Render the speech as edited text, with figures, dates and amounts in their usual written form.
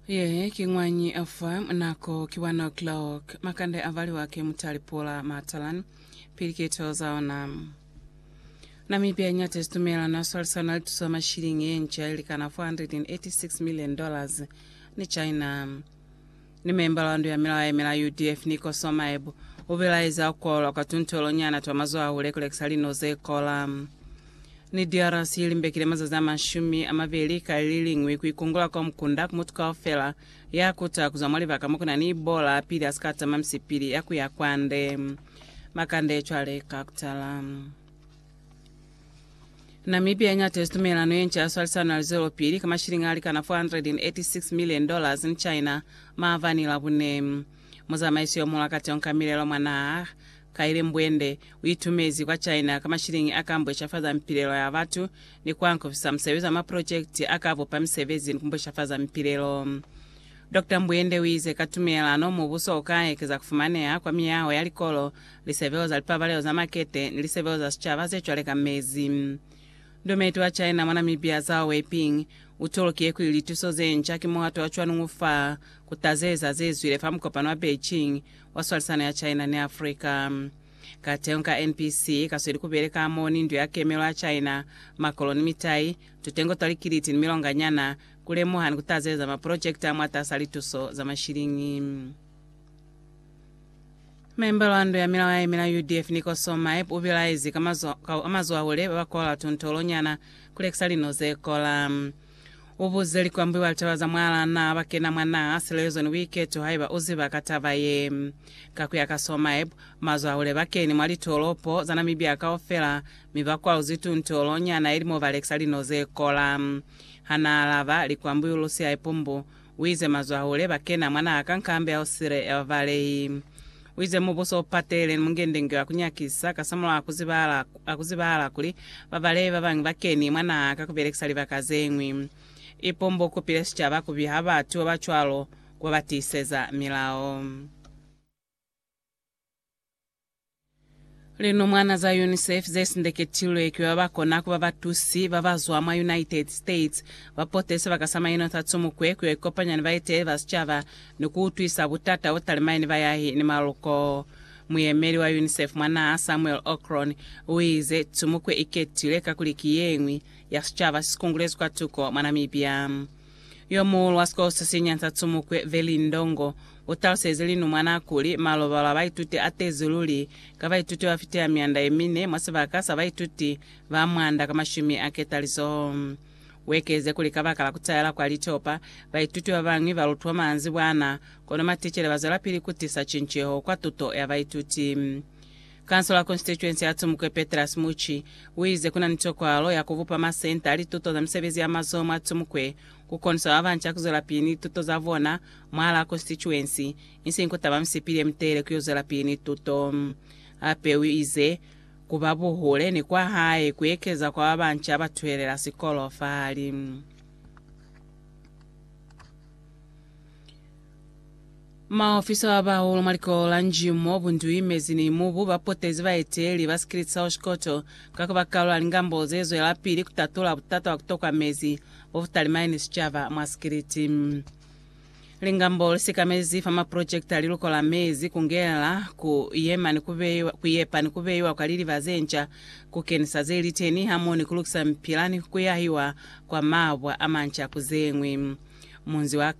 Ye kingwanyi FM nako kiwano o'clock makande avali wake mutalipola matalan piliketo zaona Namibia nyate stumela na solsana tusoma shilingi encha ilikana $486 million ni China ni memba wandu ya mila UDF niko soma ebu ubelaiza ukola katuntolo nyana tuamazoa ulekule kisalino ze kola ni DRC limbekile mazaza mashumi amavelika lilingwi kuikungula kwa mkunda kumutuka ofela ya kuta kuzamwali vakamukuna ni bola pili askata mamsipili ya kuyakwande makande chwale kakutala Namibia nyate stumela no yencha aswalisana alizolo pili kama shilingi alikana $486 million ni China maavani labune moza maisi yomola kati onkamilelo mwana kaile mbwende uitumezi kwa China kama shilingi akambwe shafaza mpilelo ya watu ni kwanko visa mseweza maprojekti akavo pa msevezi nkumbo shafaza mpilelo Dr. Mbwende wize katumela no mubuso okaekeza kufumanea kwa miyao yalikolo liseveo za lipavaleo za makete niliseveo za sichava zechwaleka mezi Dometu wa China mwana Namibia zao weping utolo kieku ilituso zencha kimohato wachwa nungufa kutazeza zezwile famukopano wa Beijing waswalisana ya China ni Afrika. Kateonka NPC kaswili kubeleka amoni ndio ya kemelo ya China makoloni mitai tutengo talikiriti ni milonga nyana kule muhani kutazeza maprojekta mwata salituso za mashilingi. Member wandu ya mila UDF niko soma epu ubilaizi kamazo wawele wakola tuntolo nyana kule kisalino ze kola. Ubuzeli kwa mbiwa alitawaza mwala na wakena mwana asilezo ni wiketu haiba uziba katava ye kakuya kasoma epu mazo wawele wakeni mwali tolopo za Namibia kaofela mibakwa uzitu ntolo nyana ilimo vale kisalino ze kola. Hana alava likuwa mbiwa ulusia epumbu wize mazo wawele wakena mwana akankambe ya usire ya vale Wize muboso patele mungendenge akunyakisa kasamula akuzibala kuli bavale babangi bakeni mwana akakubelekisali bakazengwi ipombo kopilesi chaba kubiha abatu abachwalo kwa batiseza milao Lino mwana za UNICEF zesindeketilo ikiwa bakona kuba batusi babazwa ma United States bapotese bakasama ino tatsumukwe ku ekopanya nibaite basichava nokutwisa butata otalimaini bayahi ni maluko muyemeli wa UNICEF mwana Samuel Okron uize tsumukwe iketile kakulikiyengwi yasichava sikungulezi kwa tuko Namibia Yomulu wasko sisinya tatsumukwe Velindongo utalsezeli numwana kuli malobala baituti atezululi kabaituti wafite ya mianda emine mwasibaka sabaituti bamwanda kamashumi aketalizo wekeze kuli kabakala kutayala kwa litopa baituti wabangi balutwa manzi bwana kono matichele bazala pili kutisa chincheho kwa tuto ya baituti Council constituency atumukwe Petras Muchi wize kuna nitokwalo ya kuvupa masenta ali tuto za msevezi ya mazomo atumukwe kukonsa avancha kuzola pini tuto za vona mwala constituency insinko taba msipile mtele kuyozola pini tuto ape wize kubabu hole ni kwa hae kuekeza kwa avancha abatwerela sikolo fali Maofisa wabahulu maliko lanjimo bundu imezi ni mubu bapotezi baeteli baskiritsa oshkoto kako bakalo alingambo zezo ya pili kutatula butata wa kutoka mezi ofutalimaini sichava maskiriti lingambo lisika mezi fama project alilukola mezi kungela kuyepa ni kubeiwa kwa lili vazencha kukenisa zeli teni hamoni kulukisa mpilani kuyahiwa kwa mabwa amancha kuzengwi munzi wa